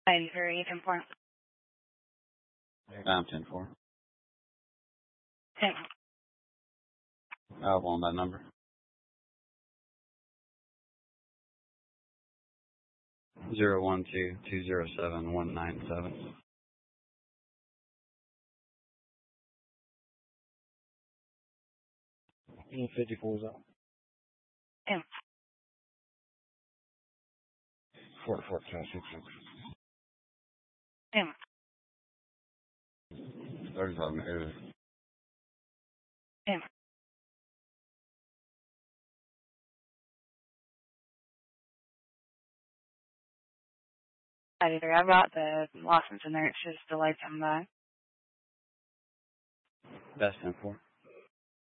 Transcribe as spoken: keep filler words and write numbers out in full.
ninety-three, ten four. I'm ten four. ten. I'll on that number. Zero one two two zero seven one nine seven. fifty-four is up. ten. Fort Fort Cash six six. ten. Thirty-five minutes. ten. ninety-three. I brought the license in there. It's just delayed coming back. That's ten four.